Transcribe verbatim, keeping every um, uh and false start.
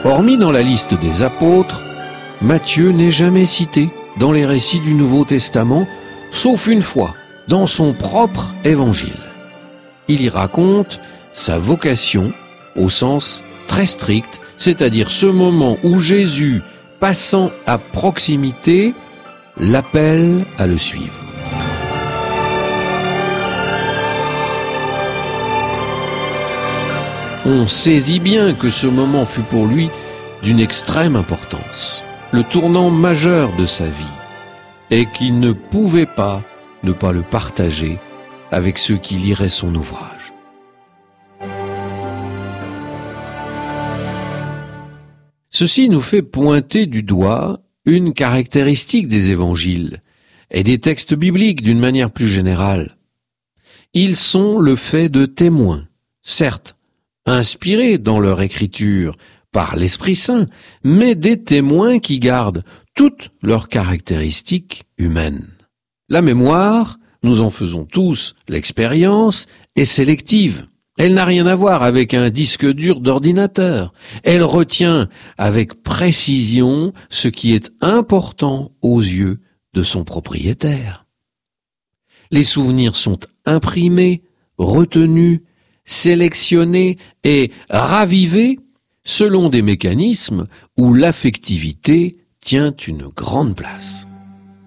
Hormis dans la liste des apôtres, Matthieu n'est jamais cité dans les récits du Nouveau Testament, sauf une fois, dans son propre évangile. Il y raconte sa vocation au sens très strict, c'est-à-dire ce moment où Jésus, passant à proximité, l'appelle à le suivre. On saisit bien que ce moment fut pour lui d'une extrême importance, le tournant majeur de sa vie, et qu'il ne pouvait pas ne pas le partager avec ceux qui liraient son ouvrage. Ceci nous fait pointer du doigt une caractéristique des évangiles et des textes bibliques d'une manière plus générale. Ils sont le fait de témoins, certes, inspirés dans leur écriture par l'Esprit Saint, mais des témoins qui gardent toutes leurs caractéristiques humaines. La mémoire, nous en faisons tous l'expérience, est sélective. Elle n'a rien à voir avec un disque dur d'ordinateur. Elle retient avec précision ce qui est important aux yeux de son propriétaire. Les souvenirs sont imprimés, retenus, sélectionnés et ravivés selon des mécanismes où l'affectivité tient une grande place.